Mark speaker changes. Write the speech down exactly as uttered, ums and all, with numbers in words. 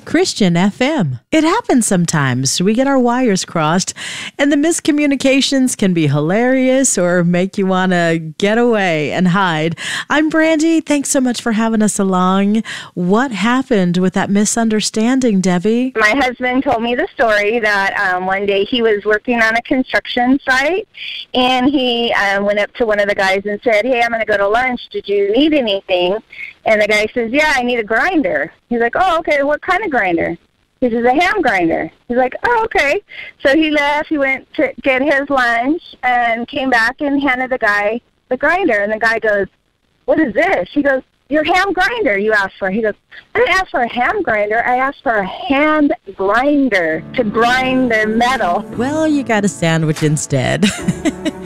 Speaker 1: Christian F M. It happens sometimes. We get our wires crossed, and the miscommunications can be hilarious or make you want to get away and hide. I'm Brandy. Thanks so much for having us along. What happened with that misunderstanding, Debbie?
Speaker 2: My husband told me the story that um, one day he was working on a construction site, and he um, went up to one of the guys and said, "Hey, I'm going to go to lunch. Did you need anything?" And the guy says, "Yeah, I need a grinder." He's like, "Oh, okay, what kind of grinder?" He says, "A ham grinder." He's like, "Oh, okay." So he left, he went to get his lunch, and came back and handed the guy the grinder. And the guy goes, "What is this?" He goes, "Your ham grinder you asked for." He goes, "I didn't ask for a ham grinder. I asked for a hand grinder to grind the metal."
Speaker 1: Well, you got a sandwich instead.